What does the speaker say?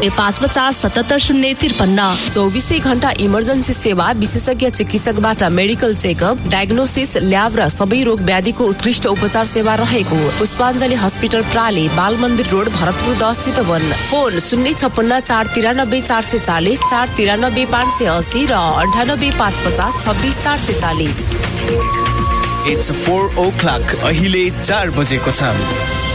550 24 घण्टा इमर्जेन्सी सेवा, विशेषज्ञ चिकित्सकबाट मेडिकल चेकअप, डायग्नोसिस, ल्याब र सबै रोग व्याधिको उत्कृष्ट उपचार सेवा रहेको पुष्पाञ्जली हस्पिटल प्राली, बाल मन्दिर रोड, भरतपुर 10 चितवन। फोन 056 493 440 493 580 र 98 550 26 440। It's 4 o'clock. अहिले 4 बजेको छ।